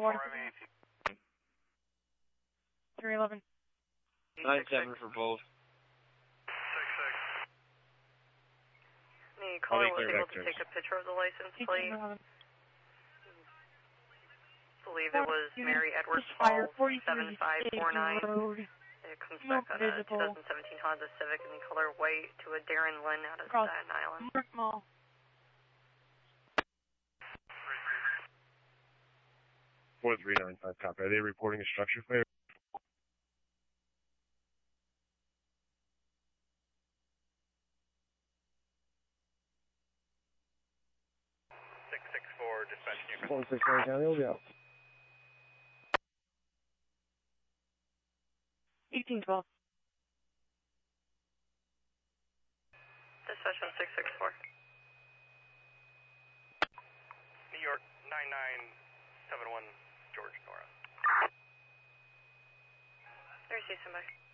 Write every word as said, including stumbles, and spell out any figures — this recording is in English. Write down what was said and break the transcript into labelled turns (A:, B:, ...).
A: water. three eleven.
B: nine seven for both.
C: The caller was able to take a picture of the license plate. I believe it was Mary Edwards Falls seven five four nine. It comes back on a twenty seventeen Honda Civic in the color white to a Darren Lynn out of Staten Island.
A: Mall.
D: four three nine five, copy. Are they reporting a structure failure?
E: six six four, dispatch unit.
D: one six nine County, will be out.
A: eighteen twelve.
C: Dispatch on six six four.
E: New York nine nine seven one, George Nora.
C: There's you, somebody.